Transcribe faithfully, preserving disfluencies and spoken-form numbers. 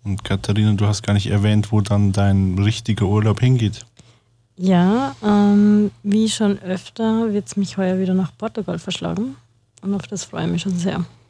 Und Katharina, du hast gar nicht erwähnt, wo dann dein richtiger Urlaub hingeht. Ja, ähm, wie schon öfter wird es mich heuer wieder nach Portugal verschlagen. Und auf das freue ich mich schon sehr.